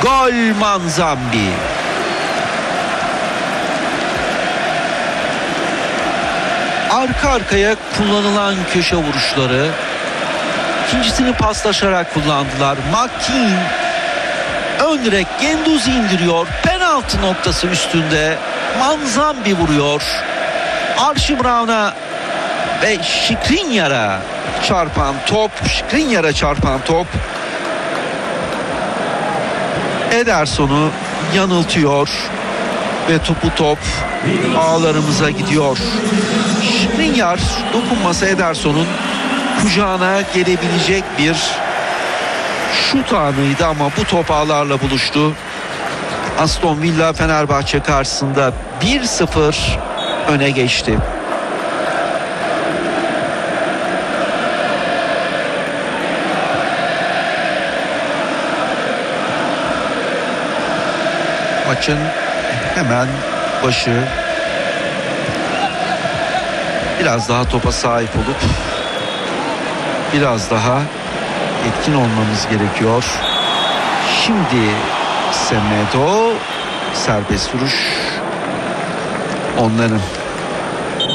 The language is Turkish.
Gol Manzambi. Arka arkaya kullanılan köşe vuruşları. İkincisini paslaşarak kullandılar. McKean ön direk, Guendouzi indiriyor. Penaltı noktası üstünde. Manzambi vuruyor. Archie Brown'a ve Skriniar'a çarpan top Ederson'u yanıltıyor ve top ağlarımıza gidiyor. Skriniar dokunması Ederson'un kucağına gelebilecek bir şut anıydı ama bu top ağlarla buluştu. Aston Villa Fenerbahçe karşısında 1-0 öne geçti. Maçın hemen başı. Biraz daha topa sahip olup biraz daha etkin olmamız gerekiyor. Şimdi Semedo, serbest vuruş onların.